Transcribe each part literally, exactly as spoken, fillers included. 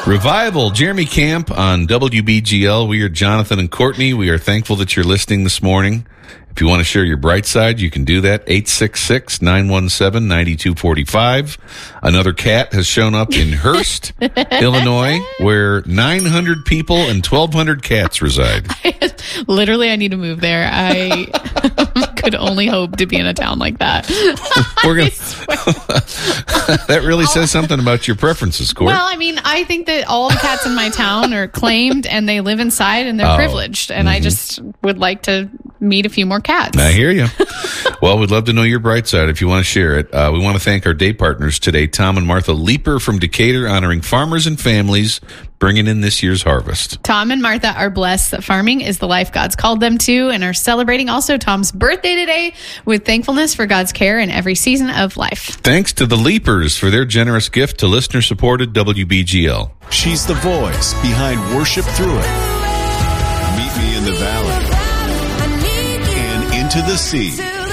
Revival, Jeremy Camp on W B G L. We are Jonathan and Courtney. We are thankful that you're listening this morning. If you want to share your bright side, you can do that. eight six six, nine one seven, nine two four five. Another cat has shown up in Hearst, Illinois, where nine hundred people and twelve hundred cats reside. I, literally, I need to move there. I could only hope to be in a town like that. We're gonna, that really says something about your preferences, Court. Well, I mean, I think that all the cats in my town are claimed and they live inside and they're oh. privileged. And mm-hmm. I just would like to meet a few more cats. I hear you. Well, we'd love to know your bright side if you want to share it. Uh, we want to thank our day partners today, Tom and Martha Leeper from Decatur, honoring farmers and families, bringing in this year's harvest. Tom and Martha are blessed that farming is the life God's called them to and are celebrating also Tom's birthday today with thankfulness for God's care in every season of life. Thanks to the Leepers for their generous gift to listener-supported W B G L. She's the voice behind Worship Through It. Meet Me in the Valley. And Into the Sea.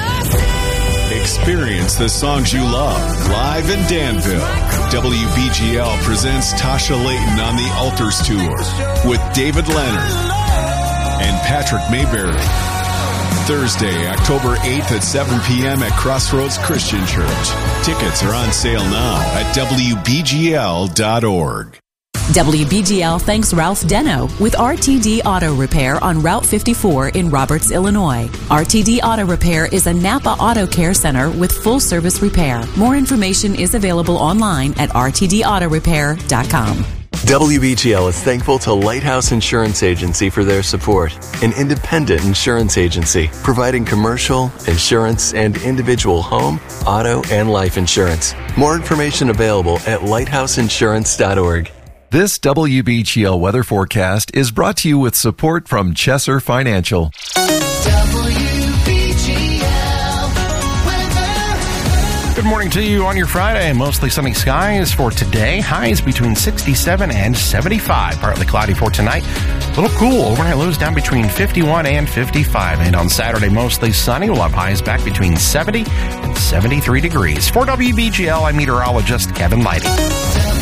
Experience the songs you love live in Danville. W B G L presents Tasha Layton on the Altars Tour with David Leonard and Patrick Mayberry. Thursday, October eighth at seven p.m. at Crossroads Christian Church. Tickets are on sale now at W B G L dot org. W B G L thanks Ralph Deno with R T D Auto Repair on Route fifty-four in Roberts, Illinois. R T D Auto Repair is a Napa Auto Care Center with full-service repair. More information is available online at R T D auto repair dot com. W B G L is thankful to Lighthouse Insurance Agency for their support, an independent insurance agency providing commercial, insurance, and individual home, auto, and life insurance. More information available at lighthouse insurance dot org. This W B G L weather forecast is brought to you with support from Chesser Financial. W B G L weather. Good morning to you on your Friday. Mostly sunny skies for today. Highs between sixty-seven and seventy-five. Partly cloudy for tonight. A little cool. Overnight lows down between fifty-one and fifty-five. And on Saturday, mostly sunny. We'll have highs back between seventy and seventy-three degrees. For W B G L, I'm meteorologist Kevin Lighty.